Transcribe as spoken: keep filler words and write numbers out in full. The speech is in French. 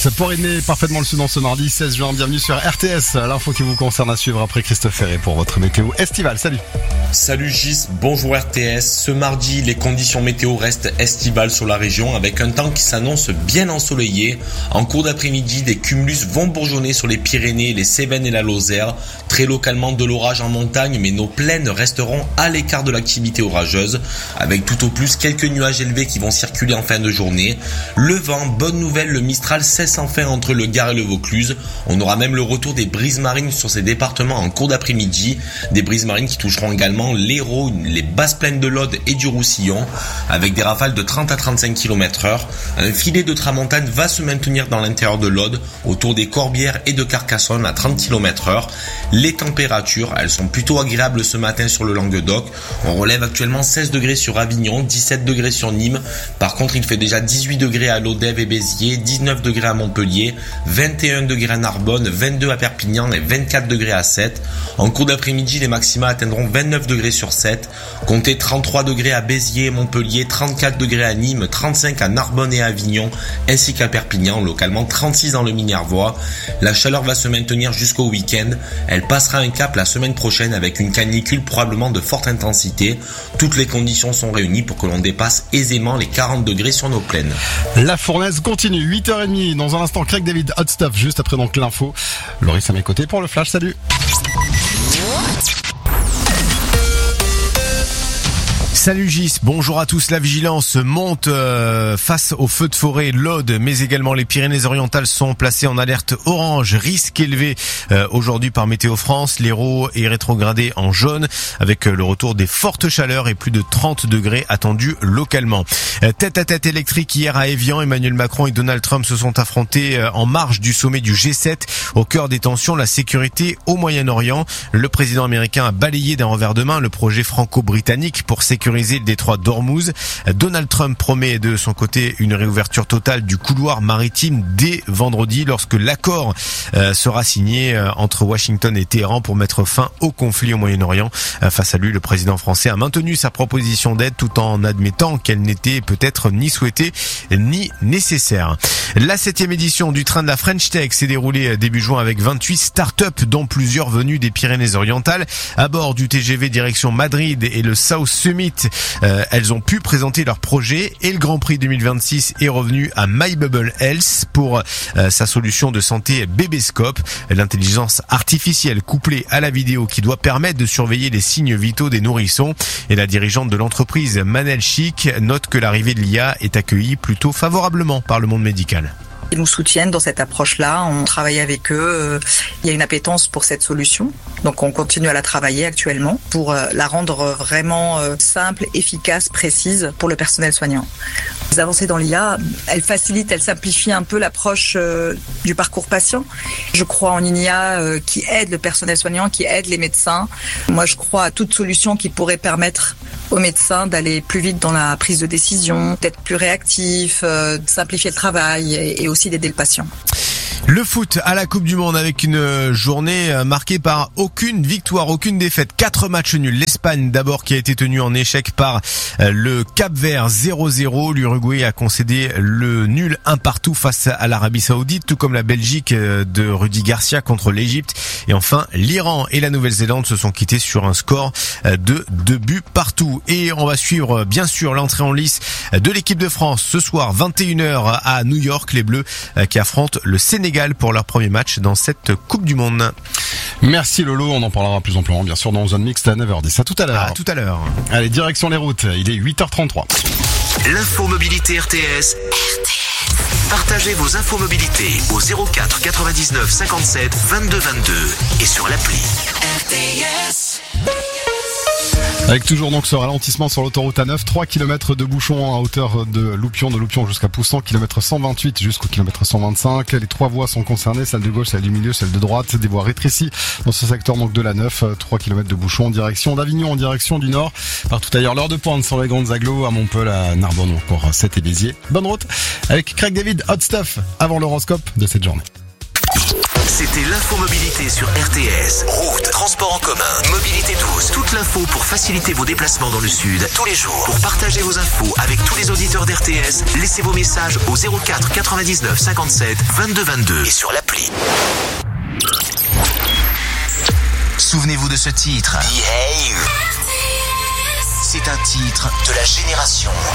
Nice pour aider parfaitement le Soudan ce mardi seize juin. Bienvenue sur R T S. L'info qui vous concerne à suivre après Christophe Ferré pour votre météo estivale. Salut. Salut Gis, bonjour R T S. Ce mardi, les conditions météo restent estivales sur la région avec un temps qui s'annonce bien ensoleillé. En cours d'après-midi, des cumulus vont bourgeonner sur les Pyrénées, les Cévennes et la Lozère. Très localement de l'orage en montagne, mais nos plaines resteront à l'écart de l'activité orageuse avec tout au plus quelques nuages élevés qui vont circuler en fin de journée. Le vent, bonne nouvelle, le Mistral cesse enfin entre le Gard et le Vaucluse. On aura même le retour des brises marines sur ces départements en cours d'après-midi. Des brises marines qui toucheront également l'Hérault, les basses plaines de l'Aude et du Roussillon, avec des rafales de trente à trente-cinq kilomètres heure. Un filet de tramontane va se maintenir dans l'intérieur de l'Aude, autour des Corbières et de Carcassonne à trente kilomètres heure. Les températures, elles sont plutôt agréables ce matin sur le Languedoc. On relève actuellement seize degrés sur Avignon, dix-sept degrés sur Nîmes. Par contre, il fait déjà dix-huit degrés à Lodève et Béziers, dix-neuf degrés à Montpellier, vingt et un degrés à Narbonne, vingt-deux à Perpignan et vingt-quatre degrés à Sète. En cours d'après-midi, les maxima atteindront vingt-neuf degrés sur Sète. Comptez trente-trois degrés à Béziers et Montpellier, trente-quatre degrés à Nîmes, trente-cinq à Narbonne et à Avignon, ainsi qu'à Perpignan, localement trente-six dans le Minervois. La chaleur va se maintenir jusqu'au week-end. Elle passera un cap la semaine prochaine avec une canicule probablement de forte intensité. Toutes les conditions sont réunies pour que l'on dépasse aisément les quarante degrés sur nos plaines. La fournaise continue, huit heures trente. Dans un instant, Craig David, Hot Stuff, juste après donc l'info. Loris à mes côtés pour le flash, salut. Salut Gis, bonjour à tous. La vigilance monte euh, face aux feux de forêt. L'Aude, mais également les Pyrénées-Orientales sont placées en alerte orange. Risque élevé euh, aujourd'hui par Météo France. L'Hérault est rétrogradé en jaune avec euh, le retour des fortes chaleurs et plus de trente degrés attendus localement. Euh, tête à tête électrique hier à Évian. Emmanuel Macron et Donald Trump se sont affrontés euh, en marge du sommet du G sept. Au cœur des tensions, la sécurité au Moyen-Orient. Le président américain a balayé d'un revers de main le projet franco-britannique pour sécuriser le détroit d'Ormuz. Donald Trump promet de son côté une réouverture totale du couloir maritime dès vendredi lorsque l'accord euh, sera signé euh, entre Washington et Téhéran pour mettre fin au conflit au Moyen-Orient. Euh, face à lui, le président français a maintenu sa proposition d'aide tout en admettant qu'elle n'était peut-être ni souhaitée ni nécessaire. La septième édition du train de la French Tech s'est déroulée début juin avec vingt-huit startups dont plusieurs venues des Pyrénées-Orientales. À bord du T G V direction Madrid et le South Summit, Euh, elles ont pu présenter leur projet et le Grand Prix deux mille vingt-six est revenu à MyBubble Health pour euh, sa solution de santé Bébéscope, l'intelligence artificielle couplée à la vidéo qui doit permettre de surveiller les signes vitaux des nourrissons. Et la dirigeante de l'entreprise, Manel Chic, note que l'arrivée de l'I A est accueillie plutôt favorablement par le monde médical. Ils nous soutiennent dans cette approche-là, on travaille avec eux, il y a une appétence pour cette solution, donc on continue à la travailler actuellement pour la rendre vraiment simple, efficace, précise pour le personnel soignant. Les avancées dans l'I A, elles facilitent, elles simplifient un peu l'approche du parcours patient. Je crois en une I A qui aide le personnel soignant, qui aide les médecins. Moi je crois à toute solution qui pourrait permettre aux médecins d'aller plus vite dans la prise de décision, d'être plus réactifs, de simplifier le travail et aussi d'aider le patient. Le foot à la Coupe du Monde avec une journée marquée par aucune victoire, aucune défaite. Quatre matchs nuls. L'Espagne d'abord qui a été tenue en échec par le Cap-Vert zéro zéro. L'Uruguay a concédé le nul un partout face à l'Arabie Saoudite, tout comme la Belgique de Rudy Garcia contre l'Égypte. Et enfin, l'Iran et la Nouvelle-Zélande se sont quittés sur un score de deux buts partout. Et on va suivre bien sûr l'entrée en lice de l'équipe de France ce soir vingt et une heures à New York. Les Bleus qui affrontent le Sénégal pour leur premier match dans cette Coupe du Monde. Merci Lolo, on en parlera plus amplement bien sûr dans Zone Mixte à neuf heures dix. À tout à l'heure. À tout à l'heure. Allez, direction les routes, il est huit heures trente-trois. L'info mobilité R T S. R T S. Partagez vos infos mobilité au zéro quatre quatre-vingt-dix-neuf cinquante-sept vingt-deux vingt-deux et sur l'appli R T S. Avec toujours donc ce ralentissement sur l'autoroute A neuf, trois kilomètres de bouchons à hauteur de Loupion, de Loupion jusqu'à Poussan, kilomètre cent vingt-huit jusqu'au kilomètre cent vingt-cinq. Les trois voies sont concernées, celle de gauche, celle du milieu, celle de droite, des voies rétrécies dans ce secteur donc de l'A neuf, trois kilomètres de bouchons en direction d'Avignon, en direction du nord, partout ailleurs. L'heure de pointe sur les grandes agglos, à Montpellier, à Narbonne, encore Sète et Béziers. Bonne route avec Craig David, Hot Stuff, avant l'horoscope de cette journée. C'était l'infomobilité sur R T S. Route, transport en commun, mobilité douce. Toute l'info pour faciliter vos déplacements dans le sud tous les jours. Pour partager vos infos avec tous les auditeurs d'R T S, laissez vos messages au zéro quatre quatre-vingt-dix-neuf cinquante-sept vingt-deux vingt-deux et sur l'appli. Souvenez-vous de ce titre. Behave. C'est un titre de la génération.